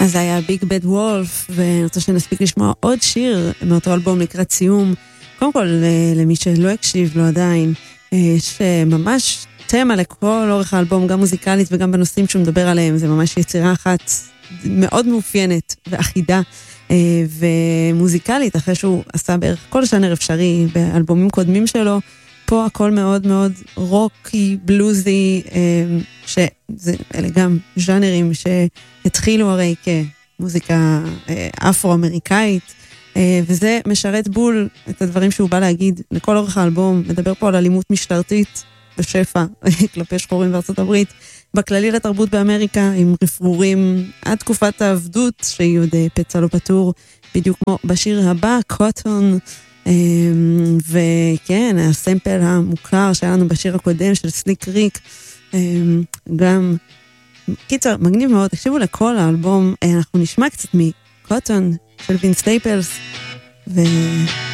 אז זה היה ביג בד וולף, ואני רוצה שנספיק לשמוע עוד שיר מאותו אלבום לקראת סיום. קודם כל, למי שלא הקשיב לו עדיין, יש ממש תמה לכל אורך האלבום, גם מוזיקלית וגם בנושאים שהוא מדבר עליהם. זה ממש יצירה אחת מאוד מאופיינת ואחידה ומוזיקלית, אחרי שהוא עשה בערך כל ז'אנר אפשרי באלבומים קודמים שלו. פה הכל מאוד מאוד רוקי, בלוזי, שאלה גם ז'אנרים שהתחילו הרי כמוזיקה אפרו-אמריקאית, וזה משרת בול את הדברים שהוא בא להגיד לכל אורך האלבום. מדבר פה על אלימות משטרתית בשפע כלפי שחורים בארצות הברית, בכללי לתרבות באמריקה, עם רפרורים עד תקופת העבדות, שהיא עוד פצע לא פתור, בדיוק כמו בשיר הבא, קוטון. וכן, הסמפל המוכר שהיה לנו בשיר הקודם של סליק ריק, גם קיצר, מגניב מאוד. תקשיבו לכל האלבום, אנחנו נשמע קצת מקוטון של וינס סטייפלס,